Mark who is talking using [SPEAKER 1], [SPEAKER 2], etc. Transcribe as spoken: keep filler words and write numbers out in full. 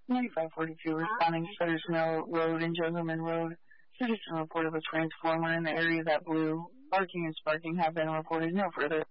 [SPEAKER 1] ninety-five forty-two, responding to Sutter's Mill Road and Joseman Road. Citizen report of a transformer in the area that blew. Barking and sparking have been reported. No further.